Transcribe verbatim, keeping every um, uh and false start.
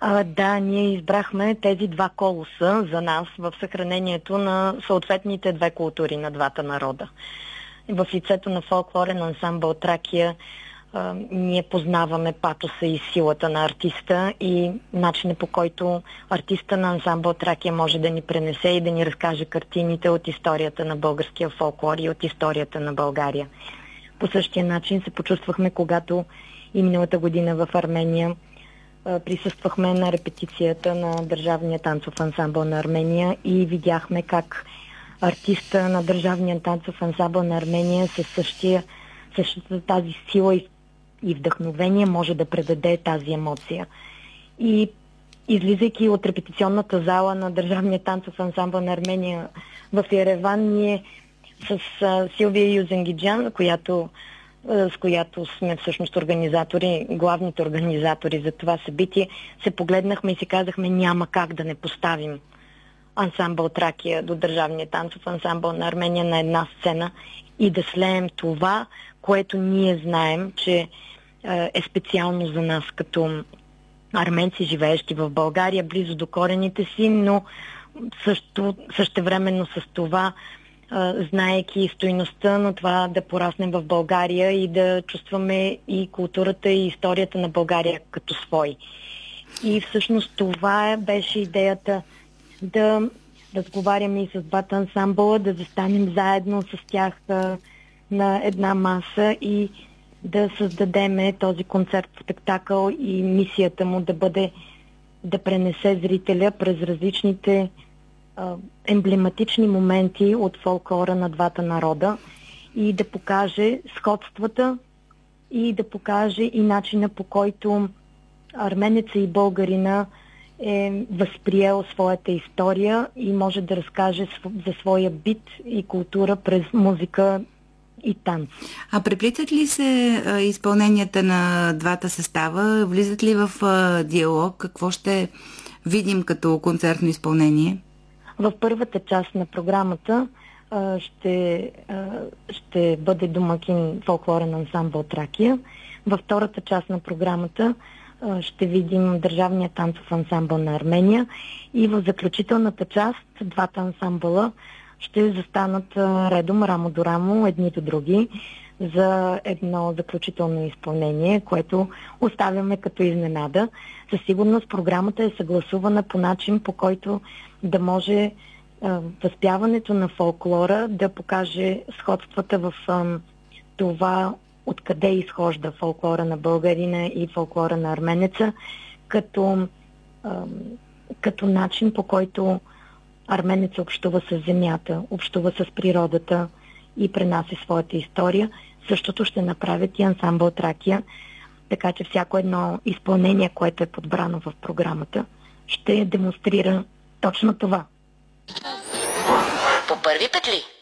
А, да, ние избрахме тези два колоса за нас в съхранението на съответните две култури на двата народа. В лицето на фолклорен ансамбъл Тракия а, ние познаваме патоса и силата на артиста и начинът, по който артиста на ансамбъл Тракия може да ни пренесе и да ни разкаже картините от историята на българския фолклор и от историята на България. По същия начин се почувствахме, когато и миналата година в Армения присъствахме на репетицията на Държавния танцов ансамбъл на Армения и видяхме как артиста на Държавния танцов ансамбъл на Армения със същия, същата тази сила и, и вдъхновение може да предаде тази емоция. И излизайки от репетиционната зала на Държавния танцов ансамбъл на Армения в Ереван, ние с а, Силвия Юзенгиджан, която с която сме всъщност организатори, главните организатори за това събитие, се погледнахме и си казахме, няма как да не поставим ансамбъл Тракия до Държавния танцов ансамбъл на Армения на една сцена и да слеем това, което ние знаем, че е специално за нас като арменци, живеещи в България, близо до корените си, но също, същевременно с това знаейки стойността на това да пораснем в България и да чувстваме и културата и историята на България като свой. И всъщност това беше идеята да разговаряме и с двата ансамбъла, да застанем заедно с тях на една маса и да създадеме този концерт-спектакъл и мисията му да бъде да пренесе зрителя през различните емблематични моменти от фолклора на двата народа и да покаже сходствата и да покаже и начина, по който арменеца и българина е възприел своята история и може да разкаже за своя бит и култура през музика и танц. А преплитат ли се а, изпълненията на двата състава? Влизат ли в а, диалог? Какво ще видим като концертно изпълнение? В първата част на програмата а, ще, а, ще бъде домакин фолклорен ансамбъл Тракия. Във втората част на програмата а, ще видим Държавния танцов ансамбъл на Армения и в заключителната част двата ансамбъла ще застанат а, редом, рамо до рамо, едни до други за едно заключително изпълнение, което оставяме като изненада. Със сигурност програмата е съгласувана по начин, по който да може а, възпяването на фолклора да покаже сходствата в а, това откъде изхожда фолклора на българина и фолклора на арменеца, като, а, като начин, по който арменец общува с земята, общува с природата и пренася своята история. Същото ще направят и ансамбъл Тракия, така че всяко едно изпълнение, което е подбрано в програмата, ще демонстрира точно това. По първи петли.